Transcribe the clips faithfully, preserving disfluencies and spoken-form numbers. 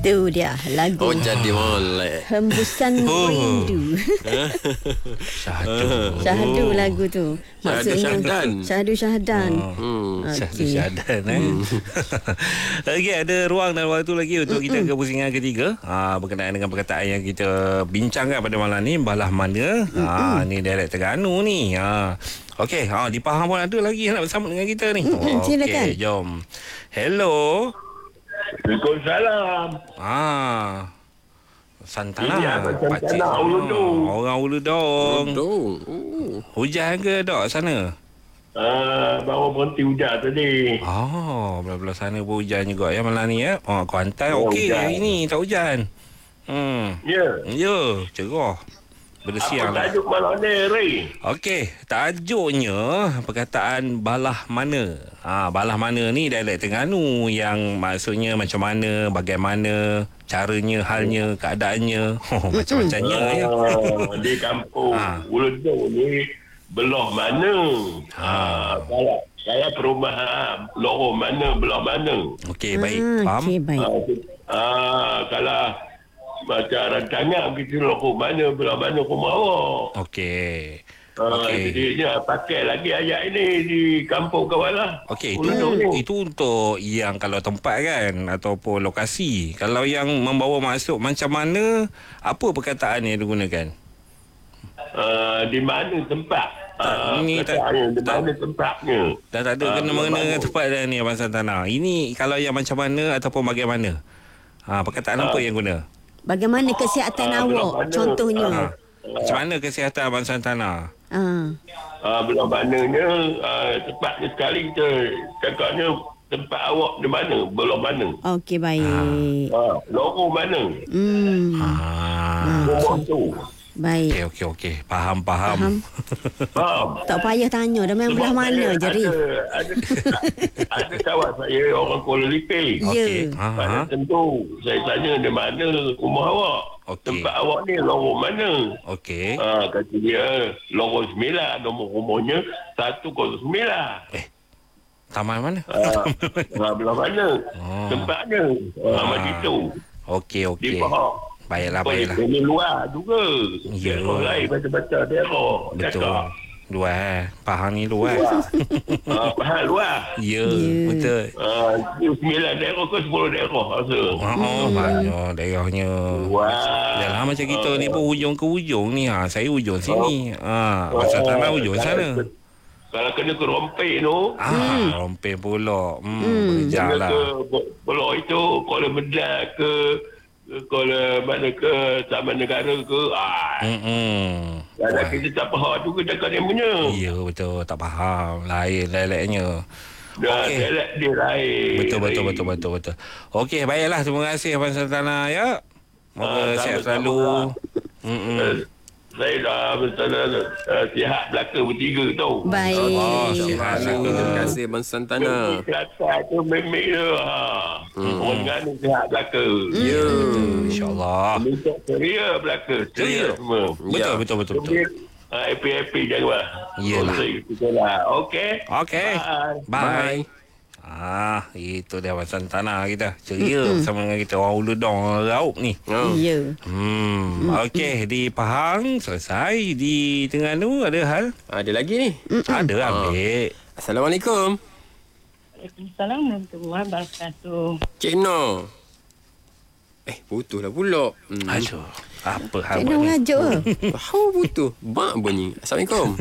Itu dia lagu. Oh, jadi molek. Hembusan Oh. rindu. Syahdu. Syahdu lagu tu. Syahdu Syahdan. Syahdu Syahdan. Hmm. Syahdu Okey. Syahdan eh. Okey, ada ruang dan waktu lagi untuk kita ke pusingan ketiga. Ha, berkenaan dengan perkataan yang kita bincangkan pada malam ni, balah mana? Ha, ni dialek Terengganu ni. Ha. Okey, ha, di Pahang pun ada lagi yang nak bersama dengan kita ni. Mm-mm, silakan. Okey, jom. Hello. Waalaikumsalam. Ah. Santana. Ini apa Santana, Pakcik. Uludong. Oh, orang Uludong. Dong. Oh. Hujan ke dok sana? Ah, baru berhenti hujan tadi. Oh, belah-belah sana pun hujan juga ya malam ni ya. Oh, Kuantan Oh, okey hujan. hari ni tak hujan. Hmm. Ya. Ya, cerah. Bersiang. Apa tajuk malam ni, Ray? Okey, tajuknya perkataan balah mana. Ha, balah mana ni dialek Terengganu yang maksudnya macam mana, bagaimana, caranya, halnya, keadaannya. Oh, macam-macamnya ya. Ah, di kampung Ah. Uludong ni belah mana? Ah. Ah, saya saya perumahan lorong mana belah mana? Okey, baik. Ah, Faham? okey, baik. Ah, ah, kalau macam rancangan kita lorong mana belah mana rumah awak. Okey. Ah, Okey. jadinya pakai lagi ayat ini di kampung kawalah. Okey, itu Uludong ni. itu untuk yang kalau tempat kan ataupun lokasi. Kalau yang membawa maksud macam mana, apa perkataan yang digunakan? Uh, di mana tempat uh, ni tak- perkataannya, di tak- mana tempatnya. Dah tak ada Ah, kena belah mengena mana. dengan tempat dah ni Abang Santana. Ini kalau yang macam mana ataupun bagaimana? Ha, perkataan apa yang guna? Bagaimana kesihatan Ah, belah awak? mana? Contohnya. Ha. Macam mana kesihatan Abang Santana? Ah. Uh, belah mananya uh, tempatnya sekali kita cakapnya tempat awak di mana, belah mana. Okey, baik. Uh, lorong mana, Hmm. Ha. rumah tu. Baik. Okey, okey, okey. Faham, faham. Faham. Faham? Tak payah tanya dah main belah Sebab mana saya je, Ri. Ada, ada, ada kawan saya orang Kuala Lumpur. Okey. Ya. Ha. Pada ha. tentu saya tanya di mana rumah awak. Okey. Tempat awak ni lorong mana? Okey. Ah, kata dia lorong sembilan, nombor rumahnya satu kosong sembilan. Taman mana? Ah, ah, belah mana? Oh. Tempatnya. Ah, Ah. macam itu. Okey, Di okey. Pahang. Baiklah, Boleh baiklah. dari luar juga. Ya. Daerah lain macam-macam daerah. Betul. Cakap. Luar eh. Pahang ni luar. Luar. ah, Pahang luar. Ya, Ya. betul. Ah, sembilan daerah ke sepuluh daerah rasa. Oh, oh banyak daerahnya. Wah. Yalah macam kita ni pun hujung ke hujung ni. Ha, saya hujung sini. Ha, Pasal tanah hujung sana. Kalau kena ke Rompeh tu, Ah, rompeng pula. Hmm, Hmm. berkejar kena lah. ke Pulau itu, Kuala Medan ke, ke Kuala mana ke, Taman Negara ke. Ah, Hmm. kadang kita tak faham juga cakap dia punya. Ya, betul. Tak faham. Lain lain-lainnya. Dah, Okey. dialek dia lain. Betul, betul, betul, betul, betul. Okey, baiklah. Terima kasih Abang Santana ya. Moga Ah, sihat sama-sama selalu. lah. Hmm. Eh, Saya dah bersama uh, sihat belaka bertiga tau. Baik. Oh, sihat Terima selalu. kasih Abang Santana. Kelakar tu memik dia. Ha. Orang Terengganu sihat belaka. Ya. InsyaAllah. Untuk ceria belaka. Ceria. Ceria semua. Betul, Ya. betul, betul, betul. Uh, happy-happy jangan. Yelah. Okey. Okey. Bye. Bye. Ah, itu dia Abang Santana kita. Ceria bersama dengan kita orang Uludong, orang Raub ni. Oh. Ya. Hmm, okey, di Pahang selesai, di Terengganu ada hal? Ada lagi ni. Ada ambil. Assalamualaikum. Waalaikumsalam warahmatullahi wabarakatuh. Cik Noh. Eh, putus lah pula. Hmm. Aduh, apa hal Cik Noh ni? rajuk ke? How putus? Bak bunyi. Assalamualaikum.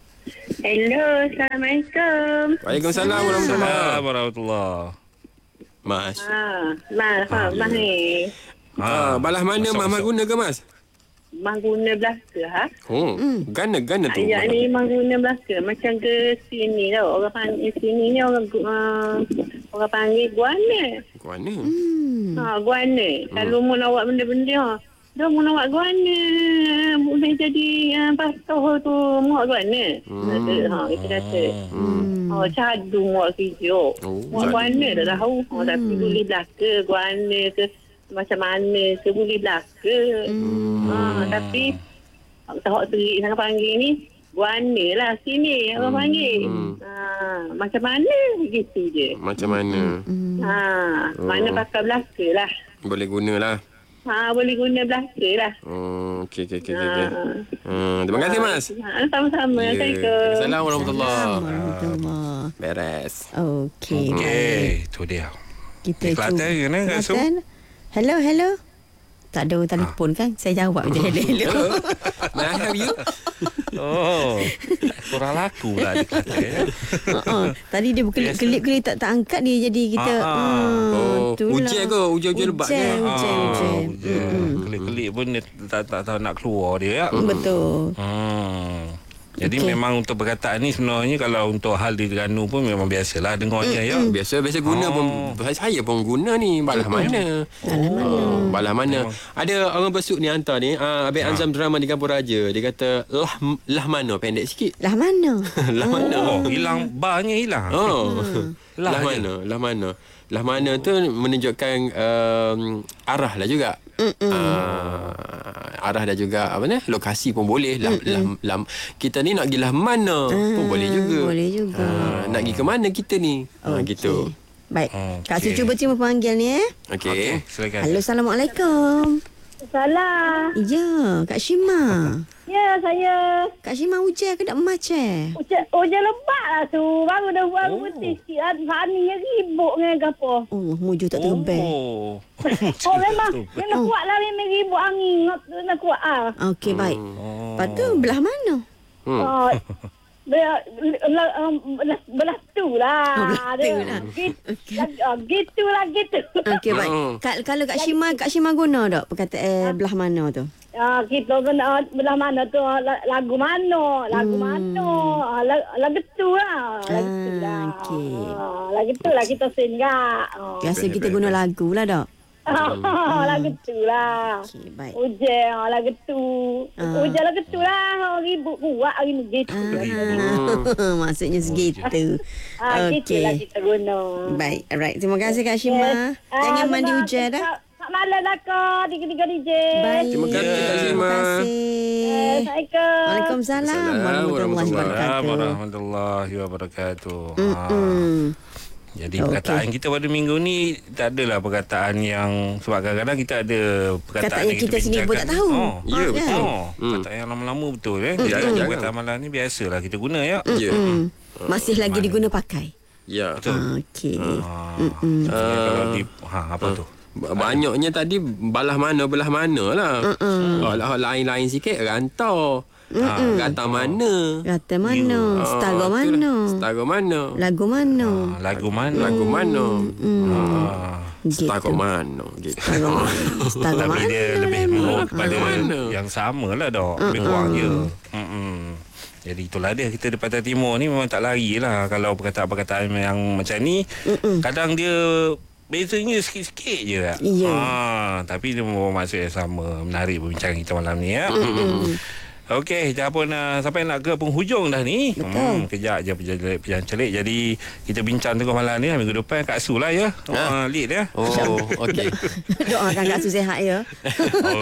Hello, Assalamualaikum. Waalaikumsalam warahmatullahi. Assalamualaikum warahmatullahi. Mas. Ha, Mas, ha, Mas ni. Ah, balah mana masuk, Mas Mas masuk. guna ke Mas? Mas guna belaka, ha? Oh, gana-gana tu. Ayat ni Mas guna belaka. Macam ke sini tau. Orang panggil sini ni orang uh, orang panggil guana. Guana. Hmm. Ha, guana. Kalau mu nak buat benda-benda, ha. Dah mu nak buat guana. Boleh jadi uh, pastor tu mu buat guana. Kata, ha, kita kata. Hmm. Oh, cadu mu buat kerja. Oh, Mu buat guana dah tahu. Oh, tapi boleh belaka guana ke macam mana ke boleh belaka. Ha, tapi tak terik sangat panggil ni. Guana lah sini orang panggil. Hmm. Ha, macam mana gitu je. Macam mana? Hmm. Ha, mana pakai belaka lah. Boleh guna lah. Ha, boleh guna belaka lah. Hmm, okey, okey, okey. okey. Ha. Hmm, terima kasih, Mas. Ha, sama-sama. Ya. Assalamualaikum. Assalamualaikum warahmatullahi. Warahmatullah. Beres. Okey. Okey, tu dia. Kita Di Kelantan ke mana, Kak Su? Kelantan. Hello, hello. Tak ada orang telefon kan? Saya jawab je hello, hello. May I have you? Oh, kurang laku pula di Kelantan. Ya? uh-uh. Tadi dia berkelip-kelip tak tak angkat dia jadi kita. Ah, ah. Hmm, Oh, itulah. hujan ke? Hujan-hujan lebat ke? Hujan, hujan, Ah, hujan. hujan. Kelip-kelip pun dia tak, tak tahu nak keluar dia ya. Betul. Hmm. Jadi Okey. memang untuk perkataan ni sebenarnya kalau untuk hal di Terengganu pun memang biasalah dengarnya ya. Biasa biasa guna Oh. pun saya pun guna ni balah mana. Balah mana? Oh, balah mana. Ada orang besuk ni hantar ni, uh, Abang Azam Drama di Kampung Raja. Dia kata lah lah mana pendek sikit. Lah mana? Lah mana? Oh, hilang barnya hilang. Oh. Lah Lah je. mana? Lah mana? Lah mana tu menunjukkan um, arah lah juga. Uh, arah dah juga apa ni? Lokasi pun boleh. Lah, lah, lah, kita ni nak pergi lah mana pun boleh juga. boleh juga. Uh, nak pergi ke mana kita ni? Uh, gitu. Baik. Okey. Kak Su cuba terima panggil ni eh. Okey. Okey, silakan. Halo, Assalamualaikum. Salah. Ya, Kak Shima. Ya, saya. Kak Shima hujan ke tak macam? Hujan, hujan lebat lah tu. Baru dah baru Oh. putih sikit. Fani yang ribut dengan gapo. Oh, muju tak terbang. Oh. Oh, memang. Memang kuat lah. Memang ribut angin. Memang kuat lah. Okey, baik. Oh. Lepas tu belah mana? Hmm. Oh, belah, belah, belah, belah tu lah. Oh, belah tu Dia- lah. Gitu, oh, gitu lah, gitu. Okey, baik. Hmm. Kak, kalau Kak Shima, Kak Shima guna tak perkataan belah mana tu? Ah, kita kena belah mana tu, la- lagu mana, lagu Hmm. mana. Ah, la- lagu tu lah. Lagu tu Ah, lah. okey. Ah, lagu tu lah kita singgah. Oh. Biasa Baik, kita baik, guna baik. lagu lah tak? Ah, lagu tu lah. Okey, baik. Hujan, ah, lagu tu. Ah. Hujan lagu tu lah. Oh, ribut kuat hari ni gitu. Ah, maksudnya segitu. Ah, gitu lah Okey. kita guna. Baik, alright. Terima kasih Kak Shima. Ah, Jangan mandi terima- hujan dah. Selamat malam lah kau, tiga-tiga D J. Baik. Terima kasih, Kak Terima Shima. kasih. Assalamualaikum. Waalaikumsalam Waalaikumsalam warahmatullahi warahmatullahi wabarakatuh. Warahmatullahi wabarakatuh. Ha. Hmm. Jadi Okey. perkataan kita pada minggu ni tak adalah perkataan yang sebab kadang-kadang kita ada perkataan Perkataan yang kita sendiri pun tak bincangkan. tahu. Oh. Ya, Ah, betul. Oh, Hmm. perkataan yang lama-lama betul eh. Jarang, Jadi jarang. perkataan malam ni biasalah kita guna ya. Ya. Hmm. Masih lagi diguna pakai. Ya. Betul. Ah, Okey. Ha. Mm-mm. Jadi kalau di ha apa tu? Ba- Banyaknya tadi balah mana belah mana lah. Oh, lah lain-lain sikit rantau. Ha, rantau mana? Kata mana? Ah, Setara itulah. mana? Setara mana? Lagu mana? Ha, lagu mana? Lagu mana? Ha. Setara mana? Gitu. Setara mana? Setara Tapi mana? dia lebih more kepada mana? yang sama lah dok. Lebih kurang je. Mm-mm. Jadi itulah dia. Kita di Pantai Timur ni memang tak lari lah. Kalau perkataan-perkataan yang macam ni, kadang dia bezanya sikit-sikit je. Ya. Ha, tapi dia membawa maksud yang sama. Menarik perbincangan kita malam ni ya. Okey, dah pun uh, sampai nak ke penghujung dah ni. Hmm, kejap je perjalanan perjalanan celik. Jadi kita bincang tengah malam ni minggu depan Kak Su lah ya. Ha, lead ya. Oh, okey. Doakan Kak Su sihat ya. Oh.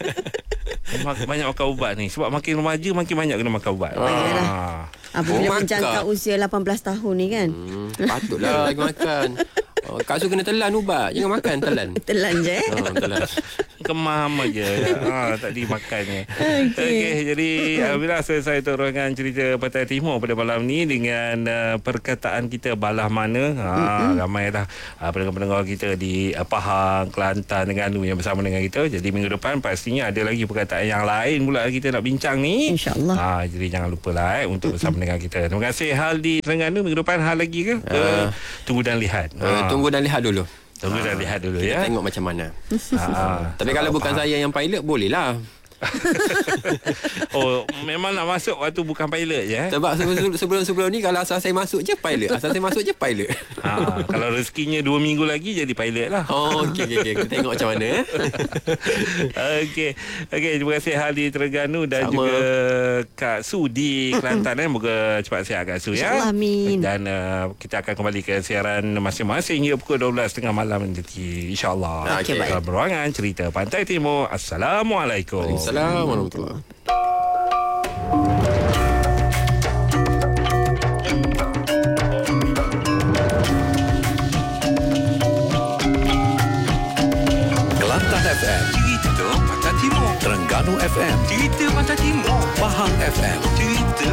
Mak- banyak makan ubat ni. Sebab makin remaja makin banyak kena makan ubat. yalah. Ah. Apabila Oh, mencangkap makan. usia lapan belas tahun ni kan. Hmm, patutlah lagi makan. Oh, Kak Su kena telan ubat. Jangan makan telan. Telan je eh. Oh, telan. Kemam aja. Ha, tak dimakannya. Okey, okay, jadi alhamdulillah selesai untuk ruangan cerita Pantai Timur pada malam ni dengan uh, perkataan kita balah mana. Ha, mm-hmm. Ramai dah uh, pendengar-pendengar kita di uh, Pahang, Kelantan, Terengganu yang bersama dengan kita. Jadi minggu depan pastinya ada lagi perkataan yang lain pula kita nak bincang ni. InsyaAllah. Ha, jadi jangan lupa lah eh, untuk bersama dengan kita. Terima kasih. Hal di Terengganu minggu depan hal lagi ke? Uh, tunggu dan lihat. Uh, tunggu dan lihat dulu. Tunggu dan lihat dulu Kita ya. tengok macam mana. Ha, Tapi kalau bukan saya yang pilot, boleh lah. Oh, memang nak masuk waktu bukan pilot je eh? Sebab sebelum-sebelum ni kalau asal saya masuk je pilot. Asal saya masuk je pilot. Ha, kalau rezekinya dua minggu lagi jadi pilot lah. Oh, okey okey okey. Kita tengok macam mana eh. Okey. Okey, terima kasih Hal di Terengganu dan Sama. juga Kak Su di Kelantan eh. Moga cepat sihat Kak Su ya. InsyaAllah, amin. Dan uh, kita akan kembali ke siaran masing-masing hingga pukul dua belas tiga puluh malam nanti insya-Allah. Okey, baik. Dalam beruangan cerita Pantai Timur. Assalamualaikum. Assalamualaikum warahmatullahi wabarakatuh. F M, Cerita Pantai Timur. Terengganu F M, Cerita Pantai Timur.